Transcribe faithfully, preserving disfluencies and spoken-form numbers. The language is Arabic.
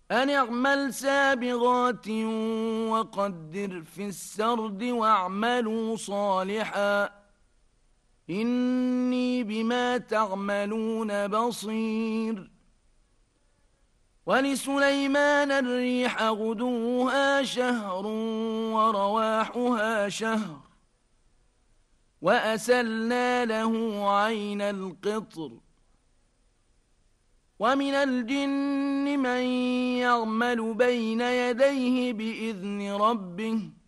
أن اعمل سابغات وقدر في السرد واعملوا صالحا إني بما تعملون بصير. ولسليمان الريح غدوها شهر ورواحها شهر وأسلنا له عين القطر. ومن الجن من يعمل بين يديه بإذن ربه